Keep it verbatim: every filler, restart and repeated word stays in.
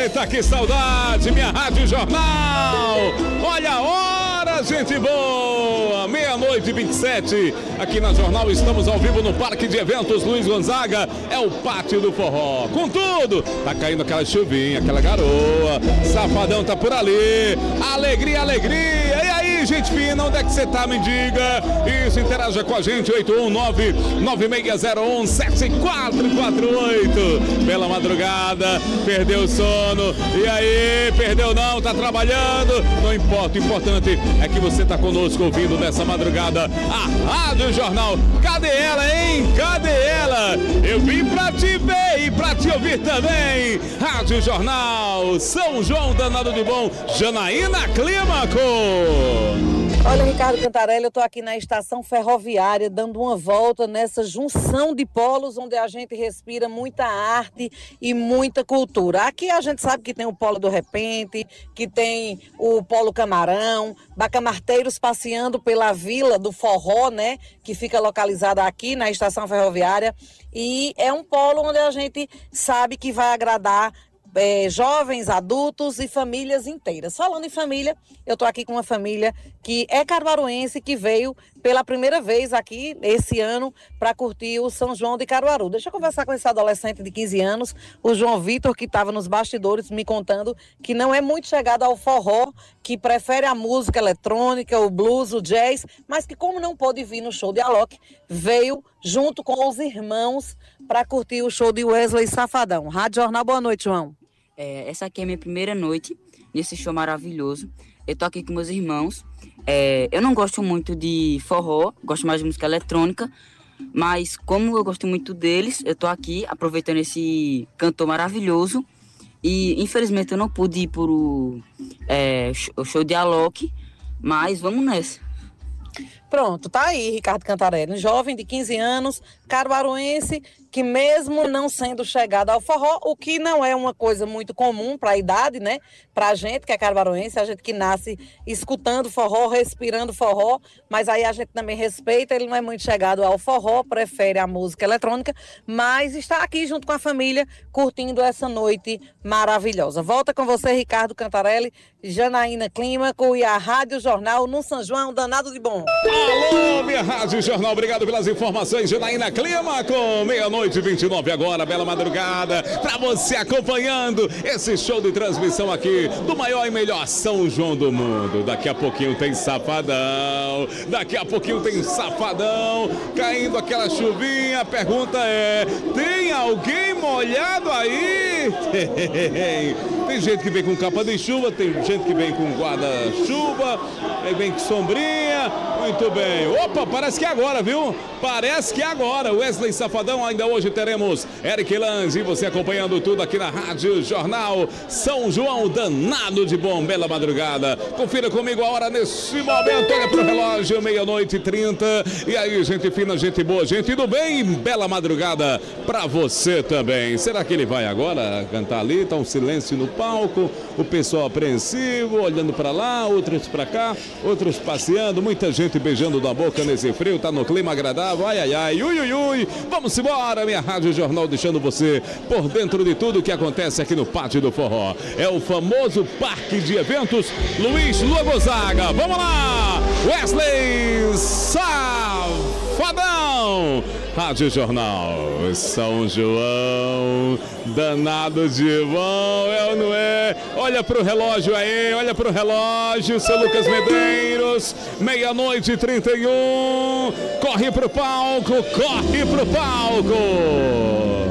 Eita, que saudade, minha Rádio Jornal. Olha a hora, gente boa. Meia-noite e vinte e sete. Aqui na Jornal estamos ao vivo no Parque de Eventos Luiz Gonzaga. É o Pátio do Forró. Com tudo, tá caindo aquela chuvinha, aquela garoa. Safadão tá por ali. Alegria, alegria. E aí, gente fina, onde é que você tá? Me diga. Isso, interaja com a gente. oito um nove, nove seis zero um, sete quatro quatro oito. Pela madrugada, perdeu o sono. E aí, perdeu não, tá trabalhando. Não importa, o importante é que você tá conosco ouvindo nessa madrugada a Rádio Jornal. Cadê ela, hein? Cadê ela? Eu vim pra te ver e pra te ouvir também. Rádio Jornal, São João danado de bom, Janaína Clímaco. Olha, Ricardo Cantarelli, eu estou aqui na estação ferroviária, dando uma volta nessa junção de polos, onde a gente respira muita arte e muita cultura. Aqui a gente sabe que tem o Polo do Repente, que tem o Polo Camarão, bacamarteiros passeando pela Vila do Forró, né, que fica localizada aqui na estação ferroviária, e é um polo onde a gente sabe que vai agradar É, jovens, adultos e famílias inteiras. Falando em família, eu estou aqui com uma família que é caruaruense, que veio pela primeira vez aqui esse ano para curtir o São João de Caruaru. Deixa eu conversar com esse adolescente de quinze anos, o João Vitor, que estava nos bastidores me contando que não é muito chegado ao forró, que prefere a música eletrônica, o blues, o jazz, mas que como não pôde vir no show de Alok, veio junto com os irmãos para curtir o show de Wesley Safadão. Rádio Jornal, boa noite, João. É, essa aqui é a minha primeira noite nesse show maravilhoso. Eu tô aqui com meus irmãos. É, eu não gosto muito de forró, gosto mais de música eletrônica, mas como eu gosto muito deles, eu tô aqui aproveitando esse cantor maravilhoso. E infelizmente eu não pude ir pro é, o show de Alok, mas vamos nessa. Pronto, tá aí Ricardo Cantarelli, um jovem de quinze anos, caruaruense, que mesmo não sendo chegado ao forró, o que não é uma coisa muito comum para a idade, né? Para a gente que é caruaruense, a gente que nasce escutando forró, respirando forró, mas aí a gente também respeita, ele não é muito chegado ao forró, prefere a música eletrônica, mas está aqui junto com a família, curtindo essa noite maravilhosa. Volta com você, Ricardo Cantarelli, Janaína Clímaco e a Rádio Jornal no São João danado de bom. Alô, minha Rádio Jornal, obrigado pelas informações, Janaína Clímaco, meia-noite e vinte e nove agora, bela madrugada, pra você acompanhando esse show de transmissão aqui do maior e melhor São João do mundo. Daqui a pouquinho tem Safadão, daqui a pouquinho tem Safadão, caindo aquela chuvinha, a pergunta é, tem alguém molhado aí? Tem gente que vem com capa de chuva, tem gente que vem com guarda-chuva, vem com sombrinha, muito bem. Opa, parece que é agora, viu? Parece que é agora. Wesley Safadão, ainda hoje teremos Eric Lange e você acompanhando tudo aqui na Rádio Jornal São João danado de bom, bela madrugada. Confira comigo a hora nesse momento, olha pro relógio, meia-noite e trinta. E aí, gente fina, gente boa, gente do bem, bela madrugada pra você também. Será que ele vai agora cantar ali? Tá um silêncio no palco, o pessoal apreensivo, olhando pra lá, outros pra cá, outros passeando, muita gente beijando da boca nesse frio, tá no clima agradável, ai, ai, ai, ui, ui, ui. Vamos embora, minha Rádio Jornal, deixando você por dentro de tudo que acontece aqui no Pátio do Forró. É o famoso Parque de Eventos Luiz Gonzaga. Vamos lá, Wesley Safadão. Rádio Jornal São João danado de bom, é ou não é? Olha pro relógio aí, olha pro relógio, seu Lucas Medeiros, meia-noite e trinta e um, corre pro palco, corre pro palco.